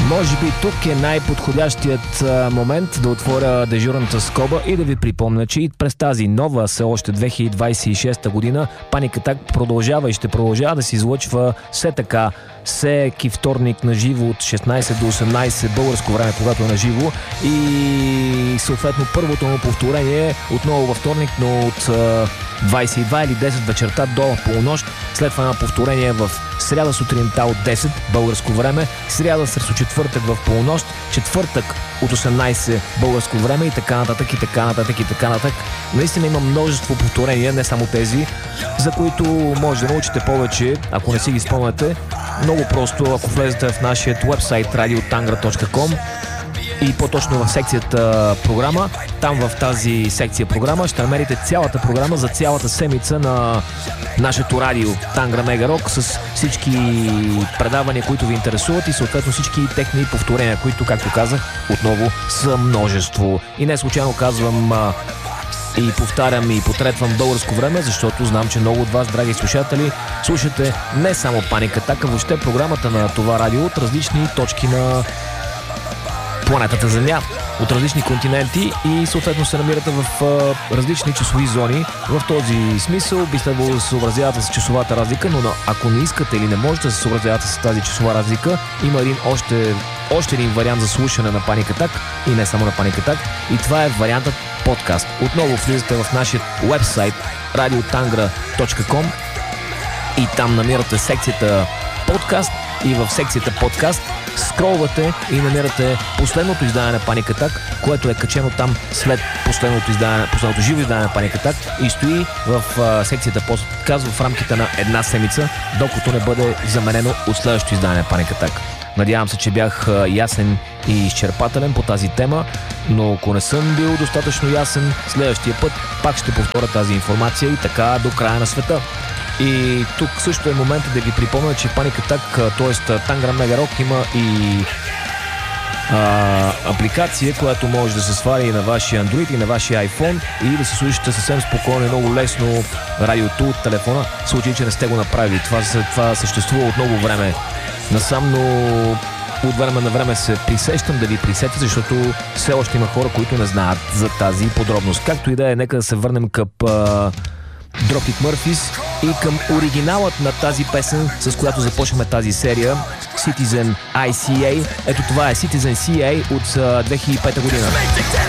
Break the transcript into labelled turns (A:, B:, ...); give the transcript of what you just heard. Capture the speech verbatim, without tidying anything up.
A: Може би тук е най-подходящият момент да отворя дежурната скоба и да ви припомня, че и през тази нова все още две хиляди двадесет и шеста година Паник Атак продължава и ще продължава да се излъчва все така всеки вторник на живо от шестнадесет до осемнадесет българско време, когато е на живо, и съответно първото му повторение отново във вторник, но от двадесет и два или десет вечерта до полунощ, след това на повторение в сряда сутринта от десет българско време, сряда срещу четвъртък в полунощ, четвъртък от осемнадесет българско време и така нататък и така нататък и така нататък. Наистина има множество повторения, не само тези, за които може да научите повече, ако не си ги спомняте. Много просто, ако влезете в нашия уебсайт радио тангра точка ком и по-точно в секцията програма, там в тази секция програма ще намерите цялата програма за цялата седмица на нашето радио Тангра Мега Рок с всички предавания, които ви интересуват и съответно всички техни повторения, които, както казах, отново са множество. И не случайно казвам а, и повтарям и потретвам българско време, защото знам, че много от вас, драги слушатели, слушате не само Паник Атак, а въобще програмата на това радио от различни точки на планетата Земя, от различни континенти и съответно се намирате в а, различни часови зони. В този смисъл би следвало да се съобразявате с часовата разлика, но ако не искате или не можете да се съобразявате с тази часова разлика, има един още, още един вариант за слушане на Паник Атак и не само на Паник Атак, и това е вариантът подкаст. Отново влизате в нашия уебсайт радио тангра точка ком и там намирате секцията подкаст и в секцията подкаст скролвате и намирате последното издание на Паник Атак, което е качено там след последното издание, последното живо издание на Паник Атак и стои в а, секцията подкаст в рамките на една седмица, докато не бъде заменено от следващото издание на Паник Атак. Надявам се, че бях а, ясен и изчерпателен по тази тема, но ако не съм бил достатъчно ясен, следващия път пак ще повторя тази информация и така до края на света. И тук също е момента да ви припомня, че Паник Атак, т.е. Тангра Мега Рок, има и а, апликация, която може да се сваля и на вашия Android и на вашия iPhone и да се слушате съвсем спокойно и много лесно радиото от телефона, в случай, че не сте го направили. Това, това съществува от много време насам, но от време на време се присещам да ви присетя, защото все още има хора, които не знаят за тази подробност. Както и да е, нека да се върнем към Dropkick Murphys и към оригиналът на тази песен, с която започваме тази серия, Citizen Ай Си Ей. Ето това е Citizen Си Ей от две хиляди и пета година.